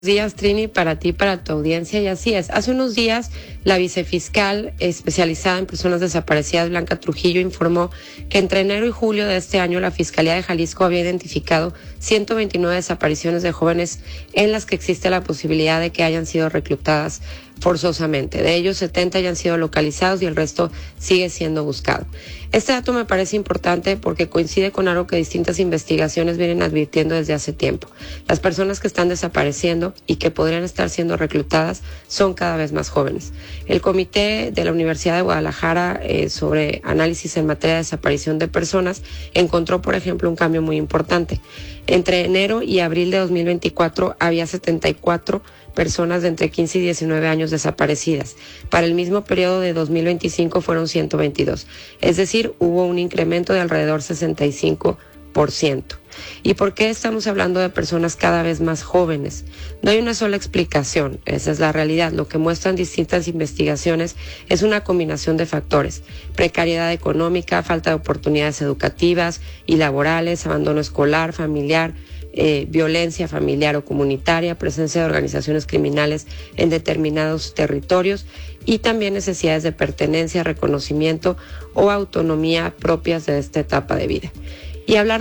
Días, Trini, para ti, para tu audiencia, y así es. Hace unos días, la vicefiscal especializada en personas desaparecidas, Blanca Trujillo, informó que entre enero y julio de este año, la Fiscalía de Jalisco había identificado 129 desapariciones de jóvenes en las que existe la posibilidad de que hayan sido reclutadas forzosamente. De ellos, 70 ya han sido localizados y el resto sigue siendo buscado. Este dato me parece importante porque coincide con algo que distintas investigaciones vienen advirtiendo desde hace tiempo. Las personas que están desapareciendo y que podrían estar siendo reclutadas son cada vez más jóvenes. El Comité de la Universidad de Guadalajara sobre análisis en materia de desaparición de personas encontró, por ejemplo, un cambio muy importante. Entre enero y abril de 2024 había 74 personas de entre 15 y 19 años desaparecidas. Para el mismo periodo de 2025 fueron 122. Es decir, hubo un incremento de alrededor 65%. ¿Y por qué estamos hablando de personas cada vez más jóvenes? No hay una sola explicación, esa es la realidad. Lo que muestran distintas investigaciones es una combinación de factores: precariedad económica, falta de oportunidades educativas y laborales, abandono escolar, familiar, violencia familiar o comunitaria, presencia de organizaciones criminales en determinados territorios y también necesidades de pertenencia, reconocimiento o autonomía propias de esta etapa de vida. Y hablar